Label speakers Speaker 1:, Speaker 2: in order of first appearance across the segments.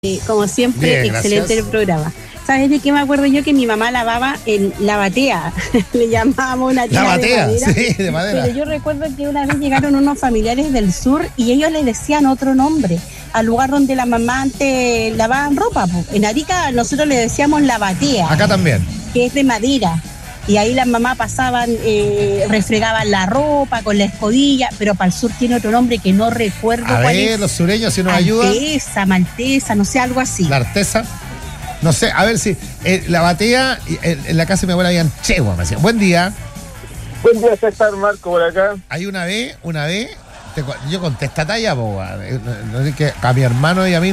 Speaker 1: Como siempre,
Speaker 2: Bien,
Speaker 1: excelente
Speaker 2: gracias.
Speaker 1: el programa. ¿Sabes de qué me acuerdo yo? Que mi mamá lavaba en la batea. Le llamábamos una tina
Speaker 2: La batea,
Speaker 1: de madera.
Speaker 2: sí, de madera.
Speaker 1: Pero yo recuerdo que una vez llegaron unos familiares del sur y ellos le decían otro nombre al lugar donde la mamá antes lavaban ropa, po. En Arica nosotros le decíamos la batea,
Speaker 2: Acá también.
Speaker 1: que es de madera. Y ahí las mamás pasaban, refregaban la ropa con la escobilla, pero para el sur tiene otro nombre que no recuerdo
Speaker 2: A
Speaker 1: cuál
Speaker 2: ver,
Speaker 1: es.
Speaker 2: los sureños si nos ayudan.
Speaker 1: Alteza, malteza, no sé, algo así.
Speaker 2: La artesa. No sé, a ver si. La batea, en la casa de mi abuela habían chegua, me decían. Buen día.
Speaker 3: Buen día, César, Marco, por acá.
Speaker 2: Hay una vez, yo conté esta talla, no sé que a mi hermano y a mí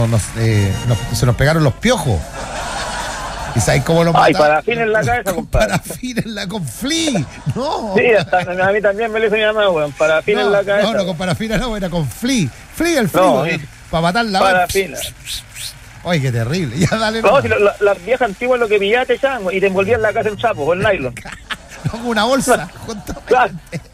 Speaker 2: se nos pegaron los piojos. ¿Y sabes cómo lo mataron?
Speaker 3: Ay, parafina en la cabeza, compadre.
Speaker 2: Parafina en la confli. No.
Speaker 3: Sí, hasta a mí también me lo hizo mi mamá, weón. Parafina en la cabeza.
Speaker 2: No, con parafina no, era con fli. Fli el fli,
Speaker 3: No,
Speaker 2: para matar la
Speaker 3: parafina.
Speaker 2: Oye, qué terrible. Ya dale.
Speaker 3: No, si las viejas antiguas lo que pillaban te echaban y te envolvían la casa en sapo con nylon.
Speaker 2: No, con una bolsa.
Speaker 3: Claro.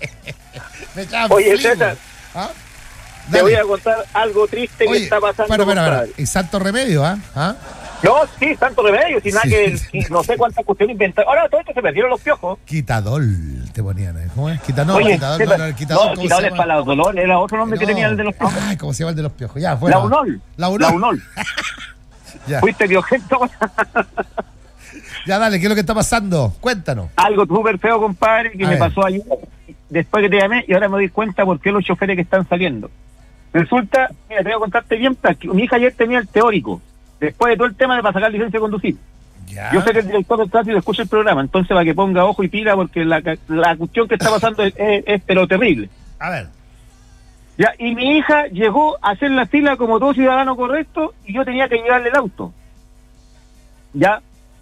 Speaker 2: Me echaban
Speaker 3: Oye,
Speaker 2: fli,
Speaker 3: César,
Speaker 2: ¿ah?
Speaker 3: te
Speaker 2: Dale.
Speaker 3: voy a contar algo triste que está pasando.
Speaker 2: Para. Y santo remedio, ¿ah? ¿Ah?
Speaker 3: No, sí, tanto remedio, sin nada
Speaker 2: Sí.
Speaker 3: que no sé cuántas cuestiones inventaron. Ahora todo esto se perdieron los piojos.
Speaker 2: Quitadol te ponían, ¿eh? ¿Cómo es? Quitadol,
Speaker 3: Oye,
Speaker 2: quitadol,
Speaker 3: César,
Speaker 2: no, el quitadol,
Speaker 3: no,
Speaker 2: ¿cómo
Speaker 3: quitador
Speaker 2: se
Speaker 3: es
Speaker 2: llama?
Speaker 3: para los dolores, era otro nombre que tenía el de los piojos.
Speaker 2: Ay, ¿cómo se llama el de los piojos? Ya, fuera.
Speaker 3: Launol.
Speaker 2: Launol. Ya.
Speaker 3: Fuiste piojento.
Speaker 2: Ya, dale, ¿qué es lo que está pasando? Cuéntanos.
Speaker 3: Algo súper feo, compadre, que
Speaker 2: A
Speaker 3: me
Speaker 2: ver.
Speaker 3: pasó ayer, después que te llamé, y ahora me doy cuenta por qué los choferes que están saliendo. Resulta, mira, te voy a contarte bien práctico. Mi hija ayer tenía el teórico, después de todo el tema de para sacar licencia de conducir.
Speaker 2: Ya.
Speaker 3: Yo sé que el director del tránsito escucha el programa, entonces para que ponga ojo y pila, porque la cuestión que está pasando es pero terrible.
Speaker 2: A ver.
Speaker 3: Ya, y mi hija llegó a hacer la fila como todo ciudadano correcto, y yo tenía que llevarle el auto. Ya.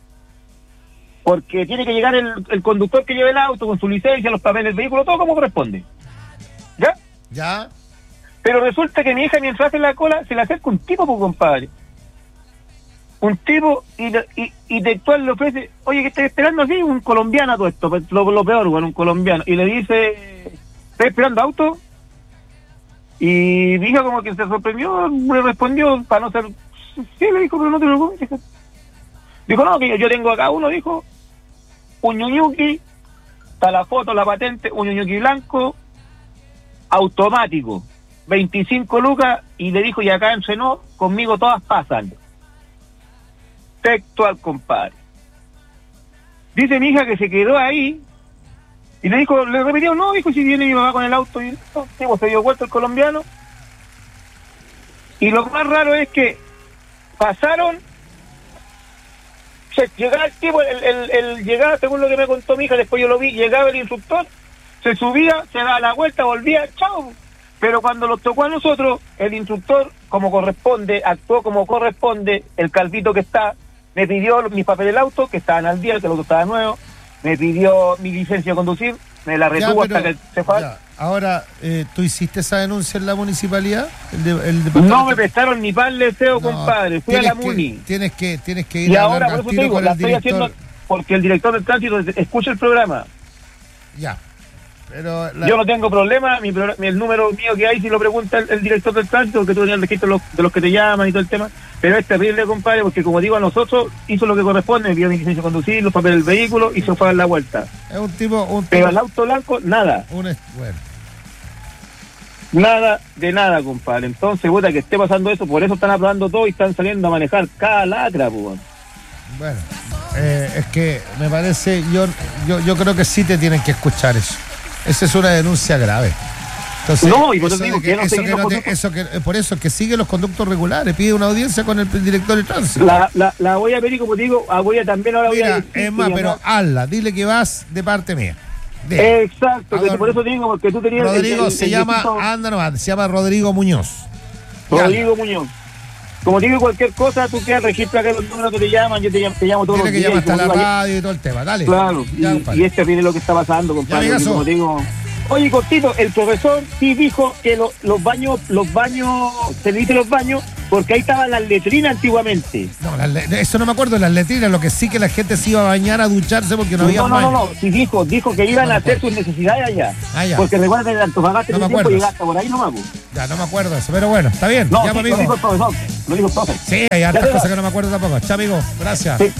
Speaker 3: Porque tiene que llegar el conductor que lleve el auto con su licencia, los papeles del vehículo, todo como corresponde. ¿Ya?
Speaker 2: Ya.
Speaker 3: Pero resulta que mi hija, mientras hace la cola, se le acerca un tipo, pues, compadre. Un tipo, y textual le ofrece, oye, ¿qué estás esperando así? Un colombiano a todo esto, pues, lo peor, bueno, un colombiano. Y le dice, ¿estás esperando auto? Y mi hija como que se sorprendió, le respondió, para no ser... Sí, le dijo, pero no te preocupes. Dijo, no, que yo tengo acá uno, dijo, un ñuñuqui, está la foto, la patente, un ñuñuqui blanco, automático, 25 lucas, y le dijo, y acá en Senó, conmigo todas pasan. Textual, compadre. Dice mi hija que se quedó ahí, y le dijo, le repitió, no, dijo, si viene mi mamá con el auto, y no, sí, pues, se dio vuelta el colombiano, y lo más raro es que pasaron. Llegaba el tipo, llegaba, según lo que me contó mi hija, después yo lo vi, llegaba el instructor, se subía, se daba la vuelta, volvía, chao. Pero cuando nos tocó a nosotros, el instructor, como corresponde, actuó como corresponde, el calvito que está, me pidió mis papeles del auto, que estaban al día, que el auto estaba nuevo, me pidió mi licencia de conducir, me la retuvo hasta que se fue.
Speaker 2: Ya. Ahora, ¿tú hiciste esa denuncia en la municipalidad?
Speaker 3: No me prestaron ni pan de deseo,
Speaker 2: No,
Speaker 3: compadre, fui a la MUNI.
Speaker 2: Tienes que ir
Speaker 3: Y
Speaker 2: a
Speaker 3: ahora,
Speaker 2: hablar
Speaker 3: por eso
Speaker 2: al
Speaker 3: te
Speaker 2: tiro
Speaker 3: digo,
Speaker 2: con
Speaker 3: la
Speaker 2: el
Speaker 3: estoy
Speaker 2: director.
Speaker 3: haciendo porque el director del tránsito escucha el programa.
Speaker 2: Ya. Pero
Speaker 3: Yo no tengo problema, el número mío que hay, si lo pregunta el director del tránsito, porque tú tenías el registro de los que te llaman y todo el tema, pero es terrible, compadre, porque como digo, a nosotros hizo lo que corresponde, me pidió mi licencia de conducir, los papeles del vehículo y se fue a dar la vuelta.
Speaker 2: es un tipo
Speaker 3: Pero al auto blanco, nada,
Speaker 2: bueno.
Speaker 3: nada de nada, compadre. Entonces, puta, que esté pasando eso, por eso están aprobando todo y están saliendo a manejar cada lacra, pues.
Speaker 2: Bueno, es que me parece, yo creo que sí te tienen que escuchar eso. Esa es una denuncia grave. Entonces,
Speaker 3: No, y por eso
Speaker 2: eso
Speaker 3: digo
Speaker 2: de
Speaker 3: que no seguir los
Speaker 2: por eso que sigue los conductos regulares, pide una audiencia con el director de tránsito.
Speaker 3: La voy a pedir, como te digo, voy a también ahora voy a
Speaker 2: Mira,
Speaker 3: decir
Speaker 2: es más,
Speaker 3: que
Speaker 2: pero
Speaker 3: llamar.
Speaker 2: hazla, dile que vas de parte mía. Dile.
Speaker 3: Exacto, que por eso digo, porque tú tenías
Speaker 2: Rodrigo se llama, anda nomás, se llama Rodrigo Muñoz.
Speaker 3: Rodrigo Muñoz. Como te digo, cualquier cosa, tú quedas, registra acá los números que te llaman, yo te llamo todos
Speaker 2: Dile
Speaker 3: los
Speaker 2: que
Speaker 3: días.
Speaker 2: llama hasta
Speaker 3: como
Speaker 2: la
Speaker 3: digo,
Speaker 2: radio y todo el tema, dale.
Speaker 3: claro,
Speaker 2: Ya,
Speaker 3: y
Speaker 2: compadre.
Speaker 3: este viene lo que está pasando, compadre.
Speaker 2: Ya,
Speaker 3: porque
Speaker 2: amigazo.
Speaker 3: como te digo, oye, cortito, el profesor sí dijo que los baños, servicio de los baños, porque ahí estaban las letrinas antiguamente.
Speaker 2: No, eso no me acuerdo, las letrinas, lo que sí que la gente se iba a bañar, a ducharse porque no había baño.
Speaker 3: No, sí dijo que iban a hacer sus necesidades allá.
Speaker 2: Ah, ya.
Speaker 3: Porque recuerda que el Antofagasta en un tiempo llegaste por ahí nomás.
Speaker 2: Ya, no me acuerdo eso, pero bueno, está bien.
Speaker 3: No,
Speaker 2: ya,
Speaker 3: sí,
Speaker 2: amigo.
Speaker 3: Lo dijo el profesor.
Speaker 2: Sí, hay hartas cosas que no me acuerdo tampoco. Chao, amigo, gracias.
Speaker 3: Sí.